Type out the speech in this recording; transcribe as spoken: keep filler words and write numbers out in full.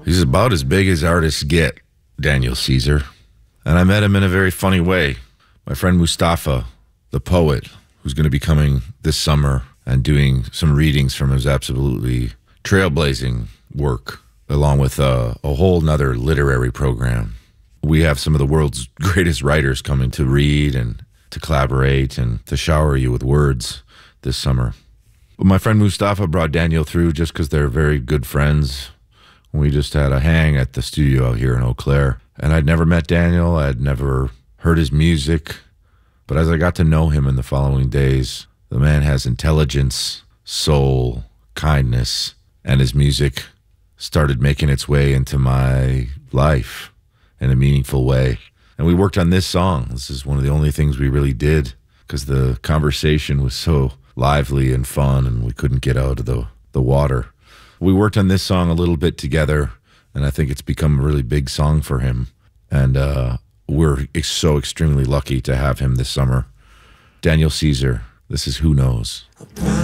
He's about as big as artists get, Daniel Caesar. And I met him in a very funny way. My friend Mustafa, the poet, who's going to be coming this summer and doing some readings from his absolutely trailblazing work, along with a, a whole nother literary program. We have some of the world's greatest writers coming to read and to collaborate and to shower you with words this summer. But my friend Mustafa brought Daniel through just because they're very good friends. We just had a hang at the studio out here in Eau Claire. And I'd never met Daniel. I'd never heard his music. But as I got to know him in the following days, the man has intelligence, soul, kindness, and his music started making its way into my life in a meaningful way. And we worked on this song. This is one of the only things we really did because the conversation was so lively and fun and we couldn't get out of the, the water. We worked on this song a little bit together, and I think it's become a really big song for him. And uh, we're so extremely lucky to have him this summer. Daniel Caesar, this is Who Knows.